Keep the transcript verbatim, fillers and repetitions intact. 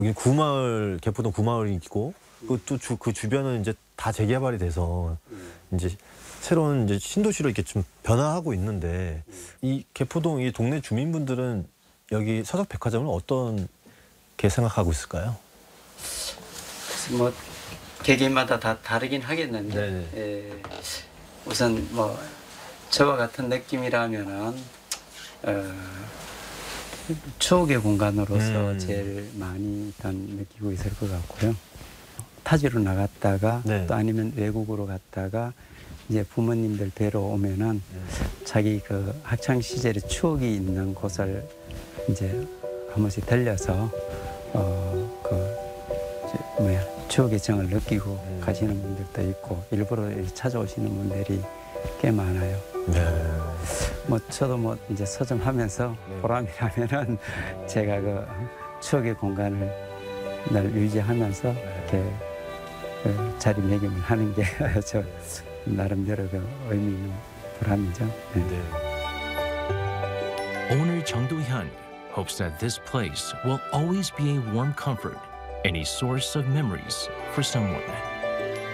여기 구마을, 개포동 구마을이 있고, 그또 그 주변은 이제 다 재개발이 돼서 이제 새로운 이제 신도시로 이렇게 좀 변화하고 있는데, 이 개포동 이 동네 주민분들은 여기 서석백화점을 어떻게 생각하고 있을까요? 뭐 개개인마다 다 다르긴 하겠는데, 예, 우선 뭐 저와 같은 느낌이라면은 어, 추억의 공간으로서 음. 제일 많이 일단 느끼고 있을 것 같고요. 타지로 나갔다가 네. 또 아니면 외국으로 갔다가 이제 부모님들 뵈러 오면은 네. 자기 그 학창 시절의 추억이 있는 곳을 이제 한 번씩 들려서 어 그 뭐야 추억의 정을 느끼고 음. 가시는 분들도 있고 일부러 찾아오시는 분들이 꽤 많아요. 네. 뭐 저도 뭐 이제 서점하면서 네. 보람이라면은 제가 그 추억의 공간을 늘 유지하면서 네. 이렇게 그 자리매김을 하는 게 저 나름대로 그 의미 있는 보람이죠. 네. 네. Owner Chung Do-hyun hopes that this place will always be a warm comfort and a source of memories for someone.